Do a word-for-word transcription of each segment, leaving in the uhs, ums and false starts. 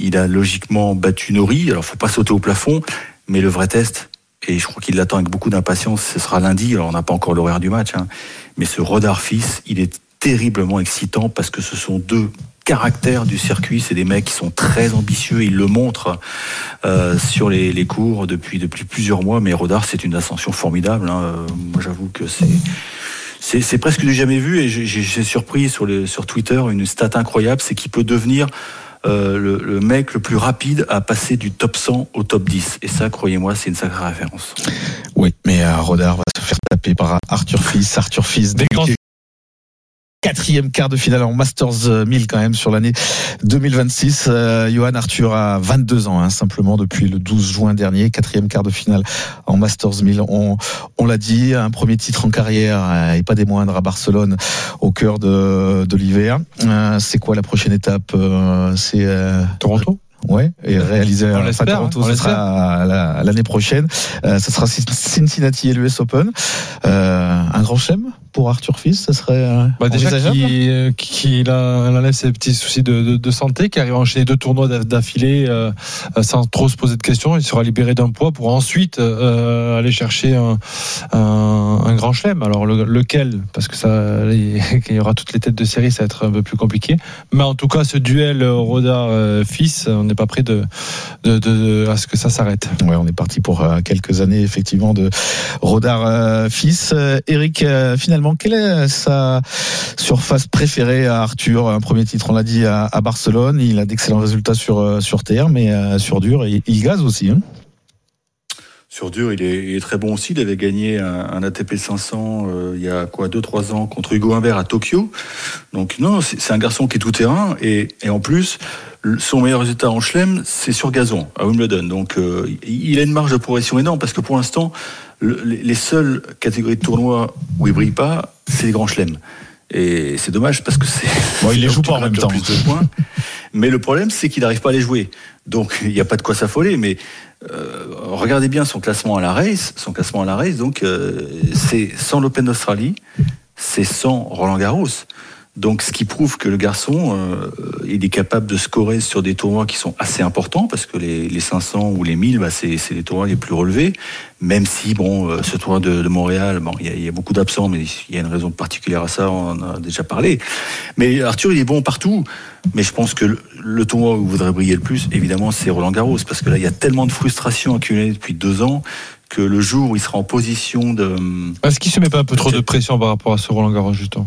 il a logiquement battu Nori. Alors, faut pas sauter au plafond, mais le vrai test, et je crois qu'il l'attend avec beaucoup d'impatience, ce sera lundi. Alors, on n'a pas encore l'horaire du match, hein, mais ce Rodar fils, il est terriblement excitant parce que ce sont deux caractères du circuit. C'est des mecs qui sont très ambitieux, ils le montrent euh, sur les, les cours depuis, depuis plusieurs mois. Mais Rodar, c'est une ascension formidable. Hein. Euh, moi, j'avoue que c'est, c'est, c'est presque du jamais vu. Et j'ai, j'ai surpris sur, le, sur Twitter une stat incroyable, c'est qu'il peut devenir euh, le, le mec le plus rapide à passer du top cent au top dix. Et ça, croyez-moi, c'est une sacrée référence. Oui, mais euh, Rodar va se faire taper par Arthur Fils. Arthur Fils, des grands... Quatrième quart de finale en Masters mille quand même sur l'année deux mille vingt-six. Euh, Johan Arthur a vingt-deux ans, hein, simplement depuis le douze juin dernier. Quatrième quart de finale en Masters mille. On, on l'a dit, un premier titre en carrière euh, et pas des moindres à Barcelone au cœur de, de l'hiver. Euh, c'est quoi la prochaine étape euh, C'est euh, Toronto. Ouais, et réalisé à Toronto, ce sera la, l'année prochaine. Euh, ce sera Cincinnati et l'U S Open. Euh, un grand chelem pour Arthur Fils, ça serait euh, bah déjà qu'il qui enlève ses petits soucis de, de, de santé, qui arrive à enchaîner deux tournois d'affilée euh, sans trop se poser de questions. Il sera libéré d'un poids pour ensuite euh, aller chercher un, un, un grand chelem. Alors le, lequel, parce que ça, il y aura toutes les têtes de série, ça va être un peu plus compliqué. Mais en tout cas, ce duel Rodar-Fils, on n'est pas prêt de, de, de, de, à ce que ça s'arrête. Ouais, on est parti pour euh, quelques années effectivement de Rodar-Fils. Euh, Eric, euh, finalement, quelle est sa surface préférée à Arthur? Un premier titre, on l'a dit, à, à Barcelone. Il a d'excellents résultats sur, sur terre, mais euh, sur dur, il, il gaze aussi. Hein. Sur dur, il est, il est très bon aussi. Il avait gagné un, un A T P cinq cents euh, il y a quoi, deux trois ans contre Hugo Humbert à Tokyo. Donc non, c'est, c'est un garçon qui est tout terrain. Et, et en plus, son meilleur résultat en chelem, c'est sur gazon, à Wimbledon. Donc euh, il a une marge de progression énorme parce que pour l'instant, le, les seules catégories de tournois où il brille pas, c'est les grands chelems. Et c'est dommage parce que c'est... Bon, il les joue pas en même temps. Plus de points. Mais le problème, c'est qu'il n'arrive pas à les jouer. Donc il n'y a pas de quoi s'affoler, mais euh, regardez bien son classement à la race. Son classement à la race, donc euh, c'est sans l'Open d'Australie, c'est sans Roland Garros. Donc, ce qui prouve que le garçon, euh, il est capable de scorer sur des tournois qui sont assez importants, parce que les, les cinq cents ou les mille, bah, c'est, c'est les tournois les plus relevés. Même si, bon, euh, ce tournoi de, de Montréal, bon, il y a, il y a beaucoup d'absents, mais il y a une raison particulière à ça, on en a déjà parlé. Mais Arthur, il est bon partout. Mais je pense que le, le tournoi où il voudrait briller le plus, évidemment, c'est Roland Garros, parce que là, il y a tellement de frustration accumulée depuis deux ans que le jour où il sera en position de... Est-ce qu'il se met pas un peu trop de pression par rapport à ce Roland Garros, justement?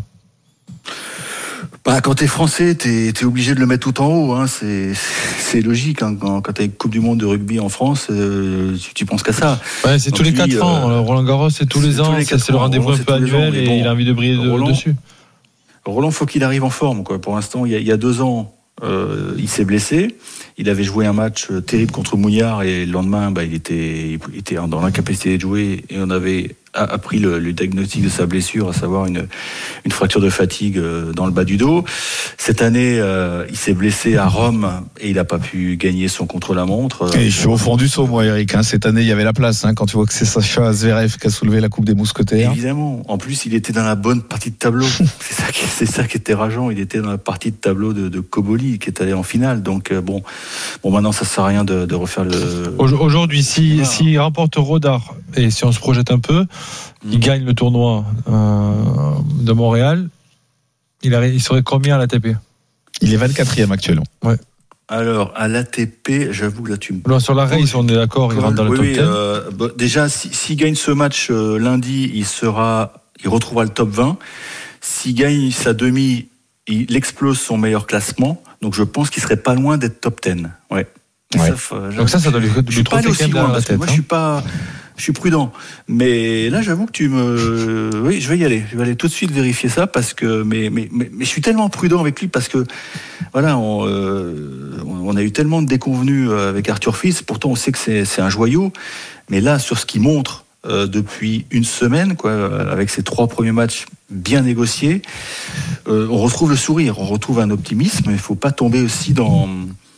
Bah, quand t'es français, t'es, t'es obligé de le mettre tout en haut, hein. C'est, c'est logique, hein. Quand, quand t'as une Coupe du Monde de rugby en France, euh, tu, tu penses qu'à ça. Ouais, c'est donc tous les quatre euh, ans. Roland Garros, c'est tous les ans. Tous les c'est, c'est le rendez-vous Roland, un peu annuel et bon, il a envie de briller Roland, dessus. Roland, faut qu'il arrive en forme, quoi. Pour l'instant, il y a, il y a deux ans, euh, il s'est blessé. Il avait joué un match terrible contre Mouillard et le lendemain, bah, il était, il était dans l'incapacité de jouer et on avait appris le, le diagnostic de sa blessure, à savoir une, une fracture de fatigue dans le bas du dos. Cette année, euh, il s'est blessé à Rome et il n'a pas pu gagner son contre-la-montre. Et je suis au fond du saut, moi, Eric. Hein. Cette année, il y avait la place. Hein, quand tu vois que c'est Sacha Zverev qui a soulevé la Coupe des Mousquetaires. Évidemment. En plus, il était dans la bonne partie de tableau. c'est ça qui, c'est ça qui était rageant. Il était dans la partie de tableau de, de Koboli, qui est allé en finale. Donc euh, bon, bon, maintenant, ça sert à rien de, de refaire le. Aujourd'hui, si, voilà. S'il remporte Rodar et si on se projette un peu. Il gagne le tournoi euh, de Montréal. Il, a, il serait combien à l'A T P? Il est vingt-quatrième actuellement. Ouais. Alors, à l'A T P, j'avoue que là, tu me... Non, sur la race, on est d'accord, il rentre dans le oui, top oui, dix. Euh, bah, déjà, s'il si gagne ce match euh, lundi, il, sera, il retrouvera le top vingt. S'il gagne sa demi, il explose son meilleur classement. Donc, je pense qu'il serait pas loin d'être top dix. Ouais. Ouais. Ça, donc ça, ça doit lui, lui trotter quand même dans la tête. Moi, hein. je suis pas... Je suis prudent, mais là j'avoue que tu me, oui, je vais y aller. Je vais aller tout de suite vérifier ça parce que, mais mais mais, mais je suis tellement prudent avec lui parce que, voilà, on, euh, on a eu tellement de déconvenues avec Arthur Fils. Pourtant, on sait que c'est c'est un joyau, mais là sur ce qu'il montre euh, depuis une semaine, quoi, avec ses trois premiers matchs bien négociés, euh, on retrouve le sourire, on retrouve un optimisme. Il faut pas tomber aussi dans,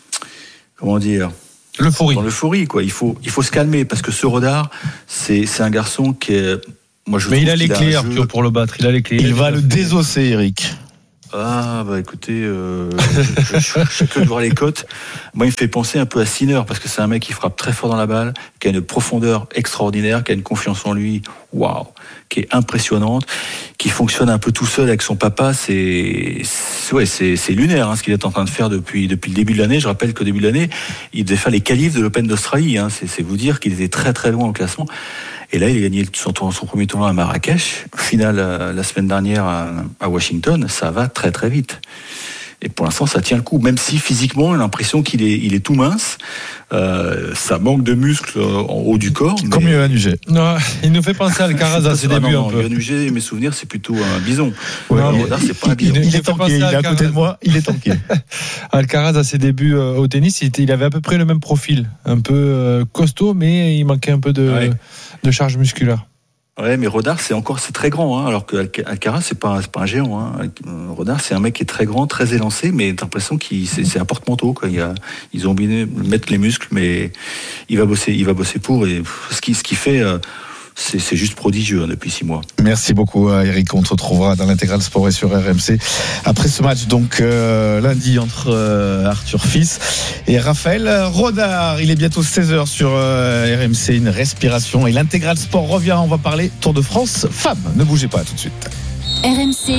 comment dire. L'euphorie. Dans l'euphorie, quoi. Il faut, il faut se calmer parce que ce Rodar, c'est, c'est un garçon qui est, moi je Mais trouve il a les clés, Arthur, jeu... pour le battre. Il a les clés. Il, il va le désosser, Eric. Ah bah écoutez, euh, je, je, je suis que de voir les cotes. Moi, il me fait penser un peu à Sinner parce que c'est un mec qui frappe très fort dans la balle, qui a une profondeur extraordinaire, qui a une confiance en lui, waouh, qui est impressionnante, qui fonctionne un peu tout seul avec son papa. C'est, c'est ouais, c'est, c'est lunaire hein, ce qu'il est en train de faire depuis depuis le début de l'année. Je rappelle qu'au début de l'année, il devait faire les qualifs de l'Open d'Australie. Hein. C'est, c'est vous dire qu'il était très très loin au classement. Et là, il a gagné son, son premier tournoi à Marrakech, finale euh, la semaine dernière à, à Washington. Ça va très très vite. Et pour l'instant, ça tient le coup. Même si physiquement, on a l'impression qu'il est, il est tout mince. Euh, ça manque de muscles en haut du corps. Comme mais... Yoann Huget. Non, il nous fait penser à Alcaraz à ses débuts un peu. Yoann Huget, mes souvenirs, c'est plutôt un bison. Ouais, non, il, Rodard, c'est pas un bison. Il, il est tanké, il est à côté de moi, il est tanké. Alcaraz à ses débuts euh, au tennis, il, était, il avait à peu près le même profil. Un peu euh, costaud, mais il manquait un peu de, ouais. de charge musculaire. Ouais, mais Rodard, c'est encore, c'est très grand, hein, alors que Alcaraz, c'est pas, c'est pas un géant, hein. Rodard, c'est un mec qui est très grand, très élancé, mais t'as l'impression qu'il, c'est, c'est un porte-manteau, quoi. Il y a, ils ont oublié de mettre les muscles, mais il va bosser, il va bosser pour, et ce qui, ce qui fait, euh, C'est, c'est juste prodigieux hein, depuis six mois. Merci beaucoup Eric, on te retrouvera dans l'Intégral Sport et sur R M C après ce match donc euh, lundi entre euh, Arthur Fils et Raphaël Rodard. Il est bientôt seize heures sur euh, R M C, une respiration et l'Intégral Sport revient, on va parler Tour de France femmes. Ne bougez pas tout de suite. R M C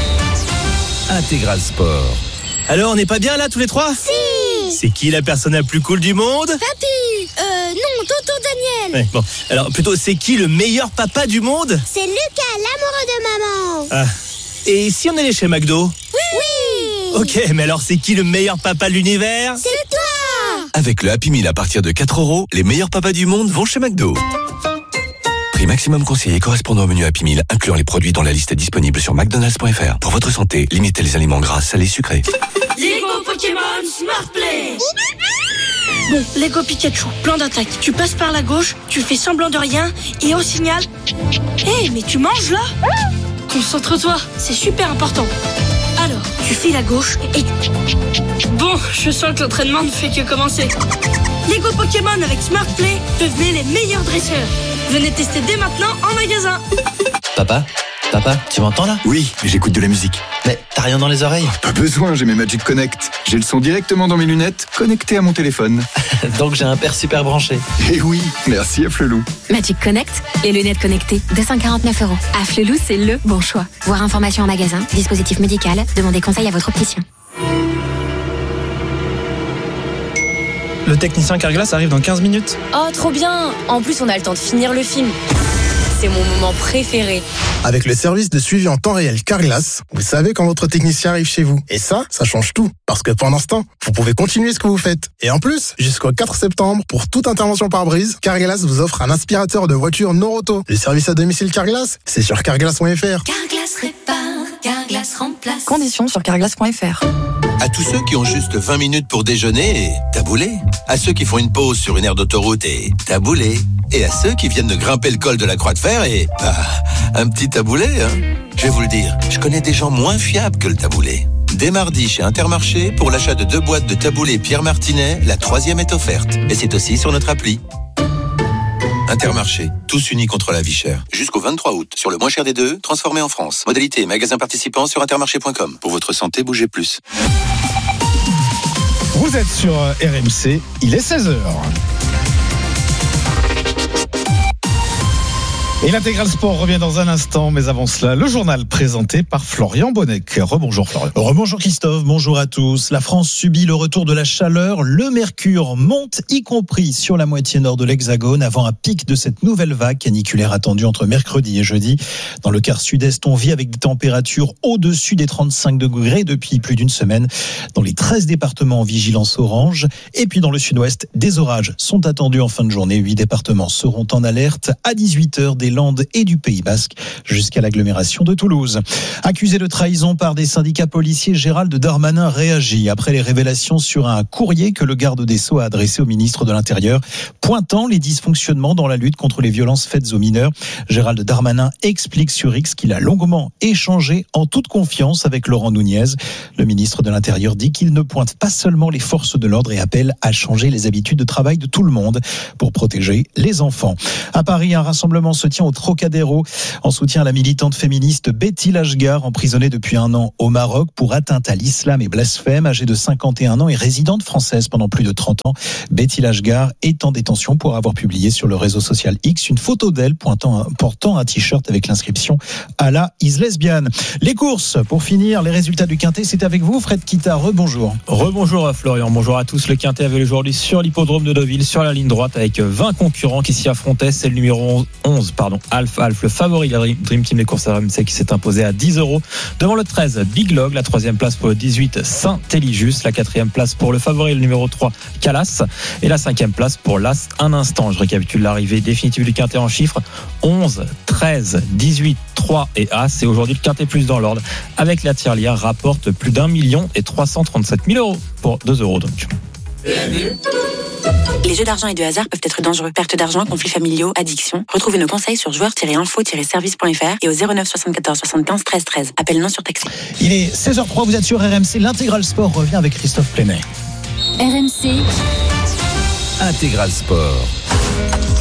Intégral Sport. Alors on n'est pas bien là tous les trois ? Si. C'est qui la personne la plus cool du monde ? Papy. Euh non, Tonton Daniel. Ouais, bon, alors plutôt c'est qui le meilleur papa du monde ? C'est Lucas, l'amoureux de maman. Ah. Et si on allait chez McDo ? Oui. Oui. Ok, mais alors c'est qui le meilleur papa de l'univers ? C'est toi. Avec le Happy Meal à partir de quatre euros, les meilleurs papas du monde vont chez McDo. Prix maximum conseillé correspondant au menu Happy Meal, incluant les produits dont la liste est disponible sur mcdonalds point f r. Pour votre santé, limitez les aliments gras, salés, sucrés. Lego Pokémon Smart Play. Bon, Lego Pikachu, plan d'attaque. Tu passes par la gauche, tu fais semblant de rien, et au signal... Hé, hey, mais tu manges là ? Concentre-toi, c'est super important. Alors, tu files à gauche et... Bon, je sens que l'entraînement ne fait que commencer. Lego Pokémon avec Smart Play, devenez les meilleurs dresseurs. Venez tester dès maintenant en magasin. Papa ? Papa, tu m'entends là ? Oui, j'écoute de la musique. Mais t'as rien dans les oreilles ? Pas besoin, j'ai mes Magic Connect. J'ai le son directement dans mes lunettes, connecté à mon téléphone. Donc j'ai un père super branché. Eh oui, merci à Flelou. Magic Connect, les lunettes connectées, deux cent quarante-neuf euros. À Flelou, c'est le bon choix. Voir information en magasin, dispositif médical, demandez conseil à votre opticien. Le technicien Carglass arrive dans quinze minutes. Oh, trop bien! En plus, on a le temps de finir le film. C'est mon moment préféré. Avec le service de suivi en temps réel Carglass, vous savez quand votre technicien arrive chez vous. Et ça, ça change tout. Parce que pendant ce temps, vous pouvez continuer ce que vous faites. Et en plus, jusqu'au quatre septembre, pour toute intervention par brise, Carglass vous offre un aspirateur de voiture Noroto. Le service à domicile Carglass, c'est sur carglass point f r. Carglass répare, Carglass remplace. Conditions sur carglass point f r. À tous ceux qui ont juste vingt minutes pour déjeuner et taboulé. À ceux qui font une pause sur une aire d'autoroute et taboulé. Et à ceux qui viennent de grimper le col de la Croix de Fer et... Bah, un petit taboulé, hein. Je vais vous le dire, je connais des gens moins fiables que le taboulé. Dès mardi chez Intermarché, pour l'achat de deux boîtes de taboulé Pierre Martinet, la troisième est offerte. Et c'est aussi sur notre appli. Intermarché, tous unis contre la vie chère. Jusqu'au vingt-trois août, sur le moins cher des deux, transformé en France. Modalité magasin participant sur intermarché point com. Pour votre santé, bougez plus. Vous êtes sur R M C, il est seize heures. Et l'Intégral Sport revient dans un instant, mais avant cela, le journal présenté par Florian Bonnec. Rebonjour Florian. Rebonjour Christophe, bonjour à tous. La France subit le retour de la chaleur, le mercure monte, y compris sur la moitié nord de l'Hexagone, avant un pic de cette nouvelle vague caniculaire attendue entre mercredi et jeudi. Dans le quart sud-est, on vit avec des températures au-dessus des trente-cinq degrés depuis plus d'une semaine. Dans les treize départements en vigilance orange. Et puis dans le sud-ouest, des orages sont attendus en fin de journée. huit départements seront en alerte à dix-huit heures des Landes et du Pays Basque jusqu'à l'agglomération de Toulouse. Accusé de trahison par des syndicats policiers, Gérald Darmanin réagit après les révélations sur un courrier que le garde des Sceaux a adressé au ministre de l'Intérieur, pointant les dysfonctionnements dans la lutte contre les violences faites aux mineurs. Gérald Darmanin explique sur X qu'il a longuement échangé en toute confiance avec Laurent Nunez. Le ministre de l'Intérieur dit qu'il ne pointe pas seulement les forces de l'ordre et appelle à changer les habitudes de travail de tout le monde pour protéger les enfants. À Paris, un rassemblement se tient manifestation au Trocadéro en soutien à la militante féministe Betty Lashgar, emprisonnée depuis un an au Maroc pour atteinte à l'islam et blasphème. Âgée de cinquante et un ans et résidente française pendant plus de trente ans, Betty Lashgar est en détention pour avoir publié sur le réseau social X une photo d'elle pointant, portant un t-shirt avec l'inscription « Allah is lesbian ». Les courses, pour finir, les résultats du Quintet, c'est avec vous, Fred Kita. Rebonjour. Rebonjour à Florian, bonjour à tous. Le Quintet avait aujourd'hui sur l'hippodrome de Deauville, sur la ligne droite, avec vingt concurrents qui s'y affrontaient. C'est le numéro onze, pardon, Alf Alf, le favori de la Dream Team des courses R M C, qui s'est imposé à dix euros. Devant le treize, Big Log, la troisième place pour le dix-huit, Saint-Eligius, la quatrième place pour le favori, le numéro trois, Calas, et la cinquième place pour l'As Un Instant. Je récapitule l'arrivée définitive du Quintet en chiffres: onze, treize, dix-huit, trois et As. Et aujourd'hui, le Quintet plus dans l'ordre, avec la tirelire, rapporte plus d'un million et trois cent trente-sept mille euros pour deux euros donc. Les jeux d'argent et de hasard peuvent être dangereux. Perte d'argent, conflits familiaux, addiction. Retrouvez nos conseils sur joueurs tiret info tiret service point f r et au zéro neuf soixante-quatorze soixante-quinze treize treize. Appel non surtaxé. Il est seize heures trois, vous êtes sur R M C. L'Intégral Sport revient avec Christophe Plenet. R M C Intégral Sport.